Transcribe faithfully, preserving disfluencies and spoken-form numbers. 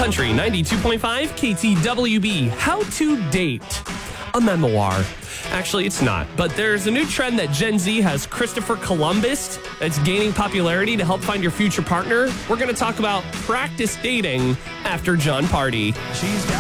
Country ninety-two point five K T W B. How to Date. A memoir. Actually, it's not. But there's a new trend that Gen Z has Christopher Columbus that's gaining popularity to help find your future partner. We're going to talk about practice dating after John Party. She's got